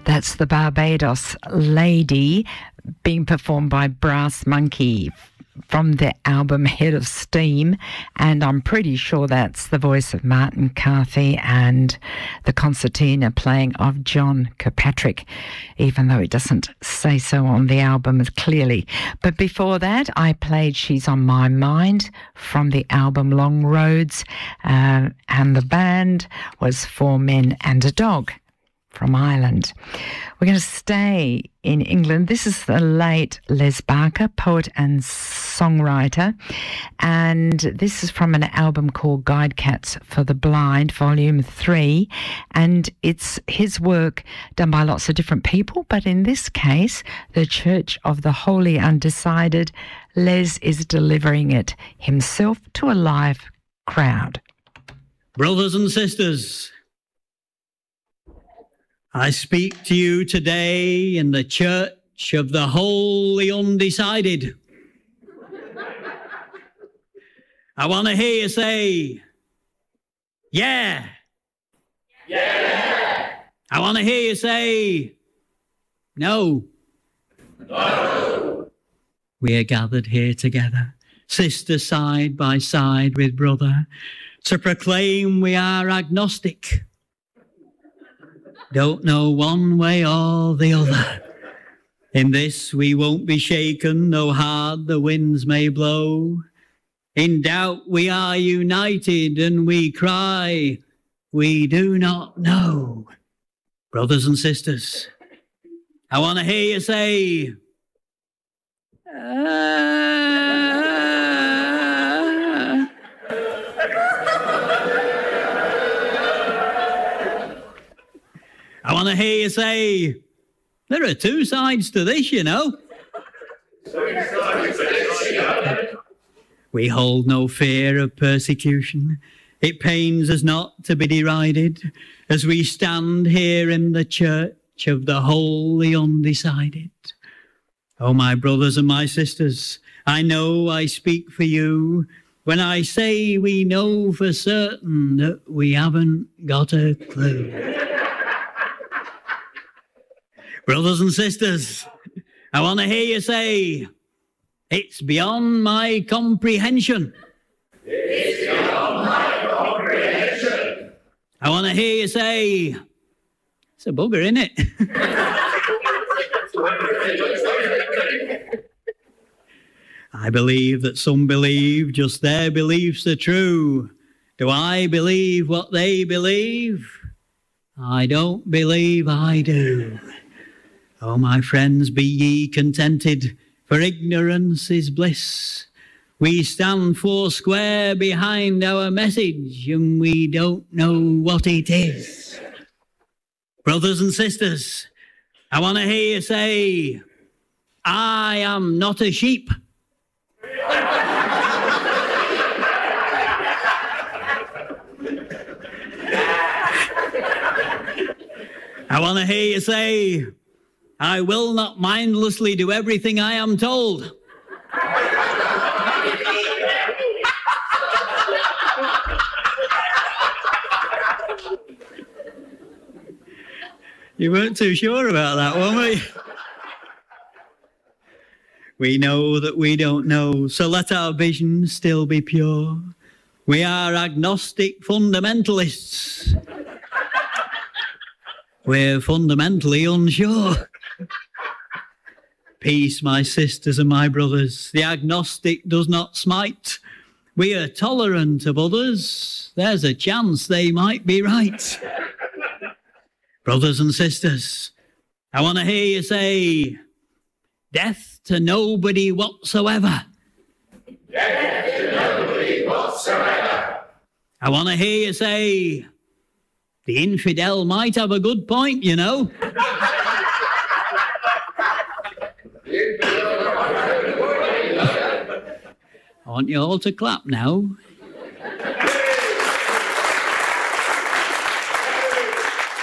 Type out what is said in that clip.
That's the Barbados Lady, being performed by Brass Monkey from the album Head of Steam, and I'm pretty sure that's the voice of Martin Carthy and the concertina playing of John Kirkpatrick, even though it doesn't say so on the album as clearly. But before that, I played She's on My Mind from the album Long Roads, and the band was Four Men and a Dog from Ireland. We're going to stay in England. This is the late Les Barker, poet and songwriter, and this is from an album called Guide Cats for the Blind, Volume 3, and it's his work done by lots of different people, but in this case, the Church of the Holy Undecided. Les is delivering it himself to a live crowd. Brothers and sisters, I speak to you today in the Church of the Holy Undecided. I want to hear you say, yeah. Yeah. I want to hear you say, no. No. We are gathered here together, sister side by side with brother, to proclaim we are agnostic. Don't know one way or the other. In this we won't be shaken, though hard the winds may blow. In doubt we are united, and we cry, we do not know. Brothers and sisters, I want to hear you say, I want to hear you say, there are two sides to this, you know. We hold no fear of persecution. It pains us not to be derided as we stand here in the Church of the Holy Undecided. Oh, my brothers and my sisters, I know I speak for you when I say we know for certain that we haven't got a clue. Brothers and sisters, I want to hear you say, it's beyond my comprehension. It's beyond my comprehension. I want to hear you say, it's a bugger, innit? I believe that some believe just their beliefs are true. Do I believe what they believe? I don't believe I do. Oh, my friends, be ye contented, for ignorance is bliss. We stand foursquare behind our message, and we don't know what it is. Brothers and sisters, I want to hear you say, I am not a sheep. I want to hear you say, I will not mindlessly do everything I am told. You weren't too sure about that one, were you? We know that we don't know, so let our vision still be pure. We are agnostic fundamentalists. We're fundamentally unsure. Peace, my sisters and my brothers. The agnostic does not smite. We are tolerant of others. There's a chance they might be right. Brothers and sisters, I want to hear you say, death to nobody whatsoever. Death to nobody whatsoever. I want to hear you say, the infidel might have a good point, you know. I want you all to clap now.